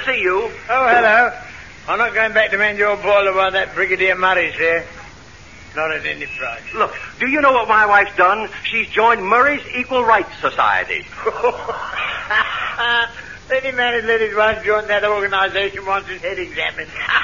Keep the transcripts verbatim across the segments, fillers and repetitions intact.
see you. Oh, hello. I'm not going back to mend your boiler while that Brigadier Murray's here. Not at any price. Look, do you know what my wife's done? She's joined Murray's Equal Rights Society. Any man who let his wife join that organization wants his head examined.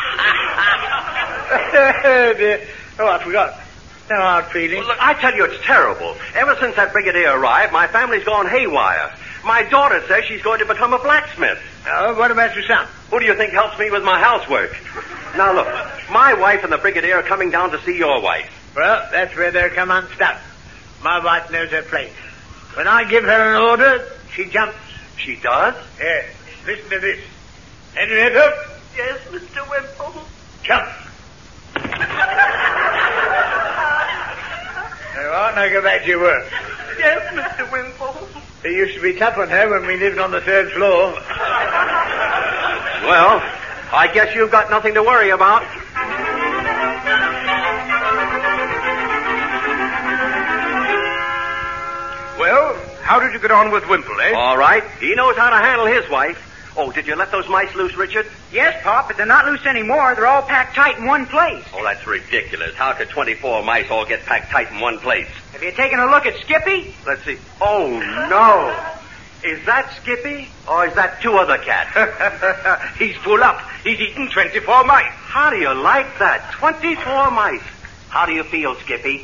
Oh, dear. Oh, I forgot. No hard feelings. Well, look, I tell you, it's terrible. Ever since that brigadier arrived, my family's gone haywire. My daughter says she's going to become a blacksmith. Oh, what about your son? Who do you think helps me with my housework? Now, look, my wife and the brigadier are coming down to see your wife. Well, that's where they'll come unstuck. My wife knows her place. When I give her an order, she jumps. She does? Yes. Listen to this. Henrietta? Yes, Mister Wimple. Jump. There are. Now go back to your work. Yes, Mister Wimple. It used to be tough on her when we lived on the third floor. Well, I guess you've got nothing to worry about. Well, how did you get on with Wimple, eh? All right. He knows how to handle his wife. Oh, did you let those mice loose, Richard? Yes, Pop, but they're not loose anymore. They're all packed tight in one place. Oh, that's ridiculous. How could twenty-four mice all get packed tight in one place? Have you taken a look at Skippy? Let's see. Oh, no. Is that Skippy, or is that two other cats? He's full up. He's eaten twenty-four mice. How do you like that? twenty-four mice. How do you feel, Skippy?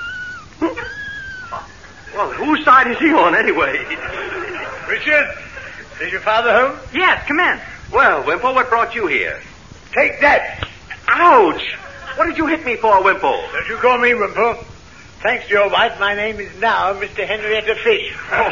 Well, whose side is he on, anyway? Richard, is your father home? Yes, come in. Well, Wimple, what brought you here? Take that. Ouch! What did you hit me for, Wimple? Don't you call me Wimple. Thanks to your wife, my name is now Mister Henrietta Fish.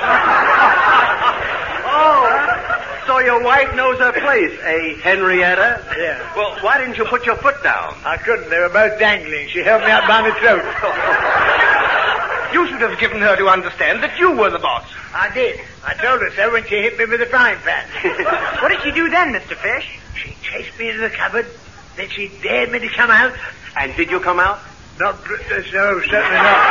Oh, so your wife knows her place, eh, Henrietta? Yeah. Well, why didn't you put your foot down? I couldn't. They were both dangling. She held me up by the throat. You should have given her to understand that you were the boss. I did. I told her so when she hit me with a frying pan. What did she do then, Mister Fish? She chased me into the cupboard. Then she dared me to come out. And did you come out? Not, uh, no, certainly not.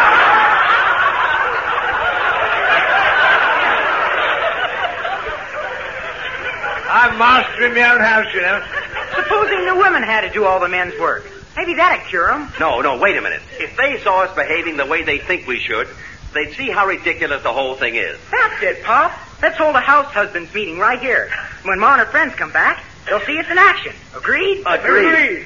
I'm master in my own house, you know. Supposing the women had to do all the men's work. Maybe that'd cure them. No, no, wait a minute. If they saw us behaving the way they think we should, they'd see how ridiculous the whole thing is. That's it, Pop. Let's hold a house husbands meeting right here. When Ma and her friends come back, they'll see it's in action. Agreed? Agreed.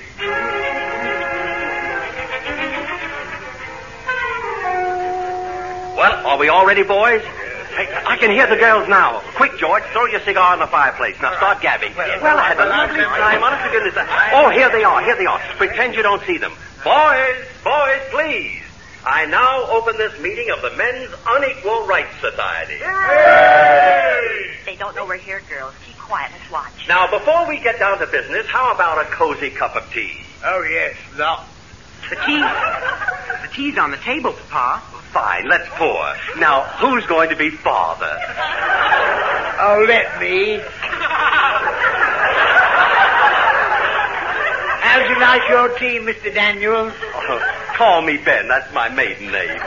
Well, are we all ready, boys? Hey, I can hear the girls now. Quick, George, throw your cigar in the fireplace. Now start gabbing. Well, I had a lovely time. Honest to goodness. Oh, here they are. Here they are. Pretend you don't see them. Boys, boys, please. I now open this meeting of the Men's Unequal Rights Society. Yay! They don't know we're here, girls. Keep quiet. Let's watch. Now, before we get down to business, how about a cozy cup of tea? Oh, yes. No. The tea. The tea's on the table, Papa. Fine, let's pour. Now, who's going to be father? Oh, let me. How'd you like your tea, Mister Daniels? Oh, call me Ben. That's my maiden name.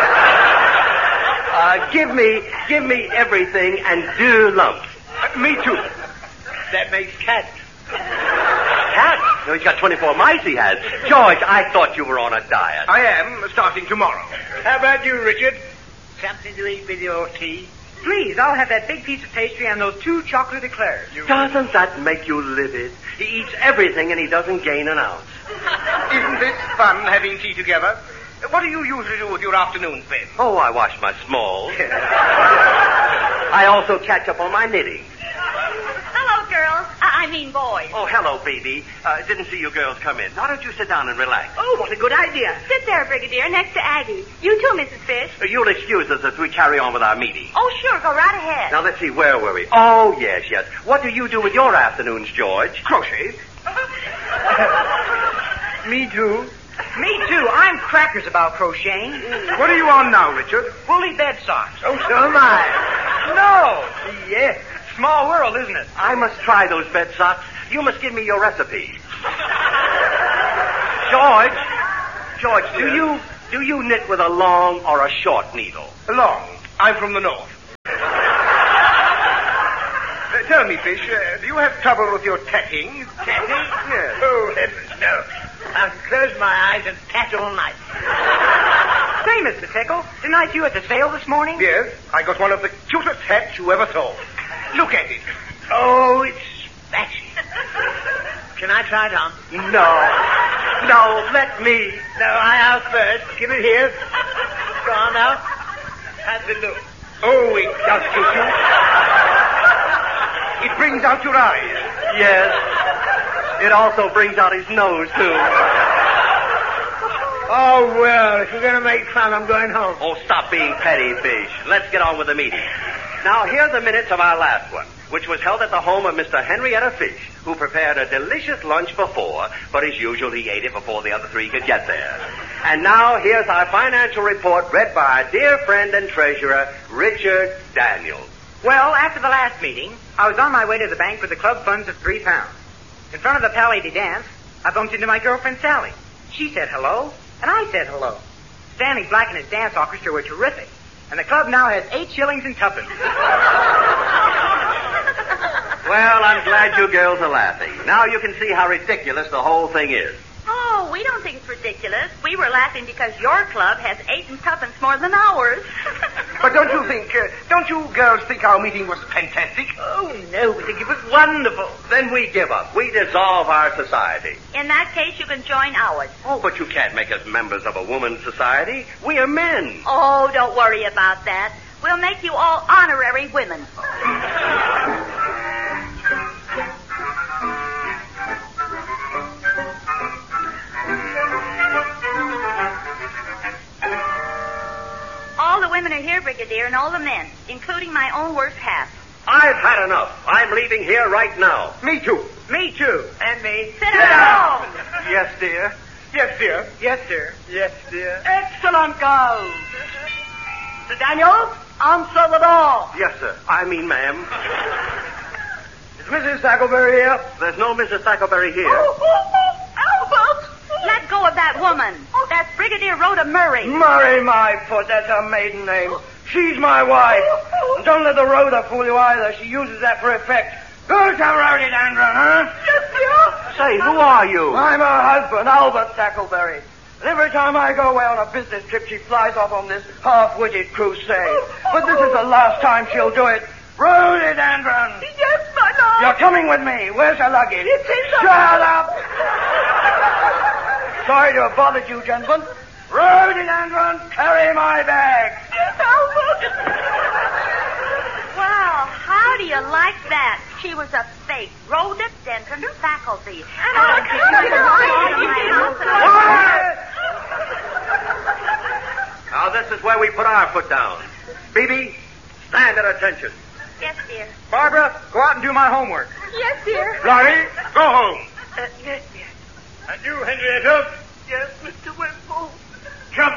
Uh, give me, give me everything and deux lumps. Uh, me too. That makes cat. Cat? No, he's got twenty-four mice he has. George, I thought you were on a diet. I am, starting tomorrow. How about you, Richard? Something to eat with your tea? Please, I'll have that big piece of pastry and those two chocolate eclairs. Doesn't that make you livid? He eats everything and he doesn't gain an ounce. Isn't this fun, having tea together? What do you usually do with your afternoons, Ben? Oh, I wash my smalls. I also catch up on my knitting. Hello, girls. I, I mean boys. Oh, hello, baby. Uh, didn't see you girls come in. Why don't you sit down and relax? Oh, what a good idea. Sit there, Brigadier, next to Aggie. You too, Missus Fish. Uh, you'll excuse us as we carry on with our meeting. Oh, sure. Go right ahead. Now, let's see, where were we? Oh, yes, yes. What do you do with your afternoons, George? Crochet. Me too. Me too. I'm crackers about crocheting. What are you on now, Richard? Woolly bed socks. Oh, so am I. No. Yes. Small world, isn't it? I must try those bed socks. You must give me your recipe. George, George, do Yes? you do you knit with a long or a short needle? Long. I'm from the north. Uh, Uh, tell me, Fish, uh, do you have trouble with your tatting? Tatting? Yes. Oh, heavens, no. I can close my eyes and tat all night. Say, Mister Tickle, didn't I see you at the sale this morning? Yes, I got one of the cutest hats you ever saw. Look at it. Oh, it's smashing. Can I try it on? No. No, let me. No, I out first. Give it here. Go on now. Have the look. Oh, it does suit you. It brings out your eyes. Yes. It also brings out his nose, too. Oh, well, if you're going to make fun, I'm going home. Oh, stop being petty, Fish. Let's get on with the meeting. Now, here are the minutes of our last one, which was held at the home of Mister Henrietta Fish, who prepared a delicious lunch before, but as usual, he ate it before the other three could get there. And now, here's our financial report read by our dear friend and treasurer, Richard Daniels. Well, after the last meeting, I was on my way to the bank with the club funds of three pounds. In front of the Palais de Dance, I bumped into my girlfriend, Sally. She said hello, and I said hello. Stanley Black and his dance orchestra were terrific, and the club now has eight shillings and tuppence. Well, I'm glad you girls are laughing. Now you can see how ridiculous the whole thing is. Oh, we don't think it's ridiculous. We were laughing because your club has eight and tuppence more than ours. But don't you think, uh, don't you girls think our meeting was fantastic? Oh, no, we think it was wonderful. Then we give up. We dissolve our society. In that case, you can join ours. Oh, but you can't make us members of a woman's society. We are men. Oh, don't worry about that. We'll make you all honorary women. All the women are here, Brigadier, and all the men, including my own worst half. I've had enough. I'm leaving here right now. Me too. Me too. And me. Sit down. Yes, dear. Yes, dear. Yes, sir. Yes, dear. Excellent, girls. Mister Daniels, answer the door. Yes, sir. I mean, ma'am. Is Missus Tackleberry here? There's no Missus Tackleberry here. Oh, oh, oh, Albert! Let go of that woman. That's Brigadier Rhoda Murray. Murray, my foot. That's her maiden name. She's my wife. And don't let the Rhoda fool you either. She uses that for effect. Go to Rhododendron, huh? Yes, dear. Say, who are you? I'm her husband, Albert Tackleberry. And every time I go away on a business trip, she flies off on this half-witted crusade. But this is the last time she'll do it. Rhododendron! Yes, my lord. You're coming with me. Where's your luggage? It's in the... Shut up! Sorry to have bothered you, gentlemen. Rhododendron, carry my bag. Yes, Albert. Wow, how do you like that? She was a fake rhododendron faculty. And I Now, this is where we put our foot down. Phoebe, stand at attention. Yes, dear. Barbara, go out and do my homework. Yes, dear. Laurie, go home. Uh, yes, dear. And you, Henrietta? Yes, Mister Wimple. Jump.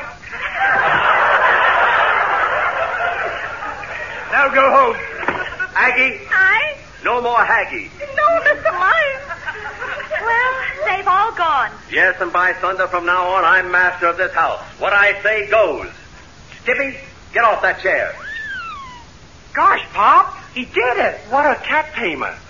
Now go home. Aggie, I? no more Haggie. No, Mister Lyons. Well, they've all gone. Yes, and by thunder, from now on, I'm master of this house. What I say goes. Skippy, get off that chair. Gosh, Pop, he did it. What a cat tamer.